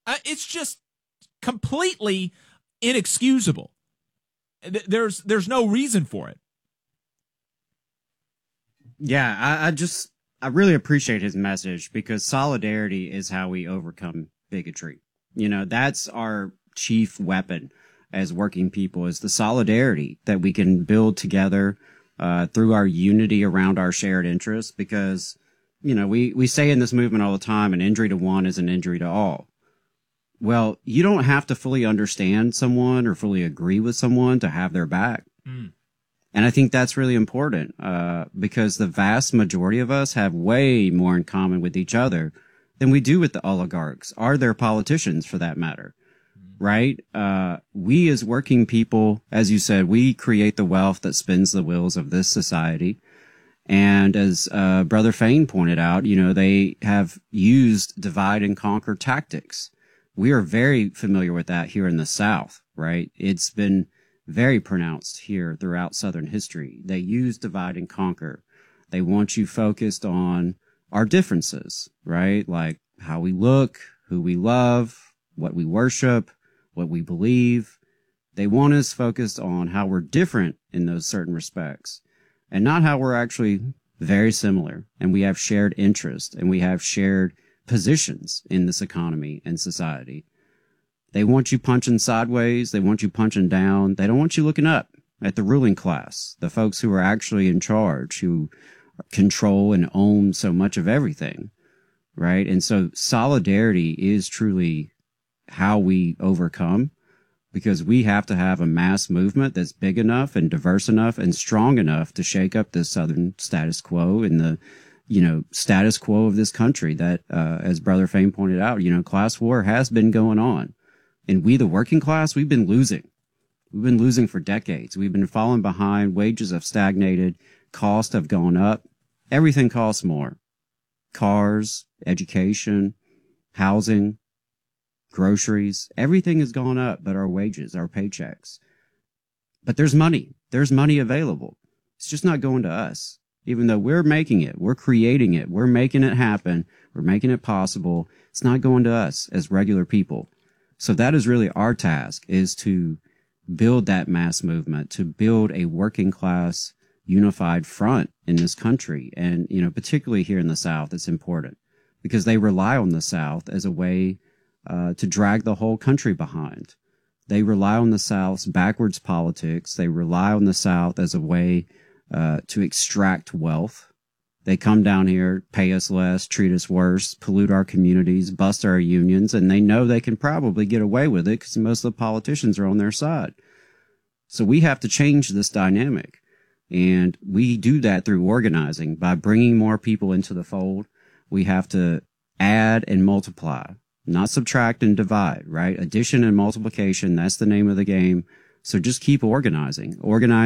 It's just completely inexcusable. There's no reason for it. Yeah, I really appreciate his message, because solidarity is how we overcome bigotry. You know, that's our chief weapon as working people, is the solidarity that we can build together through our unity around our shared interests. Because, you know, we say in this movement all the time, an injury to one is an injury to all. Well, you don't have to fully understand someone or fully agree with someone to have their back. Mm. And I think that's really important because the vast majority of us have way more in common with each other than we do with the oligarchs or their politicians, for that matter. Right? We as working people, as you said, we create the wealth that spins the wheels of this society. And as Brother Fain pointed out, you know, they have used divide and conquer tactics. We are very familiar with that here in the South, right? It's been very pronounced here throughout Southern history. They use divide and conquer. They want you focused on our differences, right? Like how we look, who we love, what we worship, what we believe. They want us focused on how we're different in those certain respects, and not how we're actually very similar, and we have shared interests, and we have shared positions in this economy and society. They want you punching sideways. They want you punching down. They don't want you looking up at the ruling class, the folks who are actually in charge, who control and own so much of everything, right? And so solidarity is truly how we overcome, because we have to have a mass movement that's big enough and diverse enough and strong enough to shake up the Southern status quo and the, you know, status quo of this country that, as Brother Fain pointed out, you know, class war has been going on. And we, the working class, we've been losing. We've been losing for decades. We've been falling behind. Wages have stagnated. Costs have gone up. Everything costs more. Cars, education, housing, groceries, everything has gone up but our wages, our paychecks. But there's money. There's money available. It's just not going to us. Even though we're making it, we're creating it, we're making it happen, we're making it possible, it's not going to us as regular people. So that is really our task, is to build that mass movement, to build a working class unified front in this country. And, you know, particularly here in the South, it's important because they rely on the South as a way to drag the whole country behind. They rely on the South's backwards politics. They rely on the South as a way to extract wealth. They come down here, pay us less, treat us worse, pollute our communities, bust our unions, and they know they can probably get away with it because most of the politicians are on their side. So we have to change this dynamic. And we do that through organizing, by bringing more people into the fold. We have to add and multiply, not subtract and divide, right? Addition and multiplication, that's the name of the game. So just keep organizing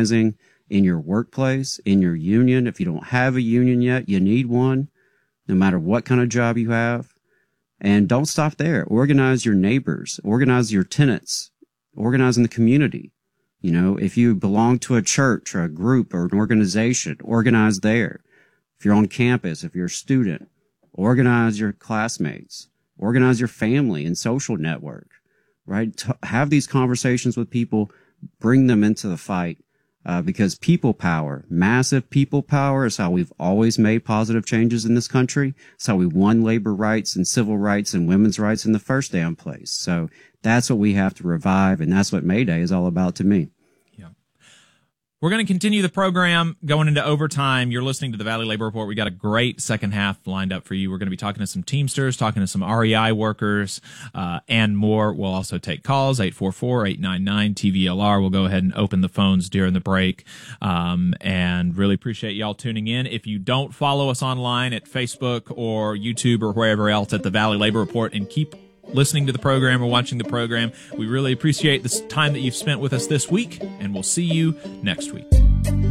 in your workplace, in your union. If you don't have a union yet, you need one, no matter what kind of job you have. And don't stop there. Organize your neighbors, organize your tenants, organize in the community. You know, if you belong to a church or a group or an organization, organize there. If you're on campus, if you're a student, organize your classmates, organize your family and social network, right? Have these conversations with people, bring them into the fight. Because people power, massive people power, is how we've always made positive changes in this country. It's how we won labor rights and civil rights and women's rights in the first damn place. So that's what we have to revive, and that's what May Day is all about to me. Yeah. We're going to continue the program going into overtime. You're listening to the Valley Labor Report. We got a great second half lined up for you. We're going to be talking to some Teamsters, talking to some REI workers, and more. We'll also take calls, 844-899-TVLR. We'll go ahead and open the phones during the break, and really appreciate y'all tuning in. If you don't follow us online at Facebook or YouTube or wherever else at the Valley Labor Report, and keep listening to the program or watching the program, we really appreciate this time that you've spent with us this week, and we'll see you next week.